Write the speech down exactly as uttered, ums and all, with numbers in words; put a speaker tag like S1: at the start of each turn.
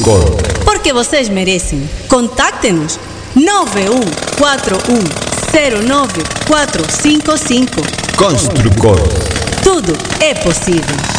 S1: Construcor.
S2: Porque vocês merecem. Contacte-nos nove um quatro um zero nove quatro cinco cinco.
S1: Construcor.
S2: Tudo é possível.